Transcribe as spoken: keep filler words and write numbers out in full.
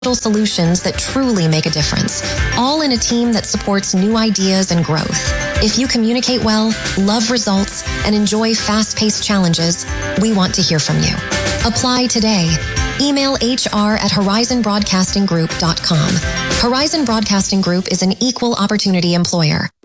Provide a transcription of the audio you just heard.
solutions that truly make a difference, all in a team that supports new ideas and growth. If you communicate well, love results, and enjoy fast-paced challenges, we want to hear from you. Apply today. Email H R at horizon broadcasting group dot com. Horizon Broadcasting Group is an equal opportunity employer.